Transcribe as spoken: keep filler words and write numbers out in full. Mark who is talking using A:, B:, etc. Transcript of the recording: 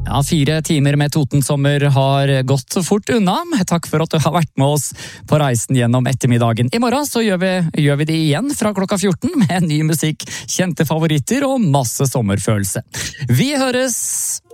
A: Ja, fire timer med Totensommer har gått fort unna. Takk for at du har vært med oss på reisen gjennom ettermiddagen. I morgen så gjør vi, gjør vi det igjen fra klokka fjorten med ny musikk, kjente favoritter og masse sommerfølelse. Vi høres!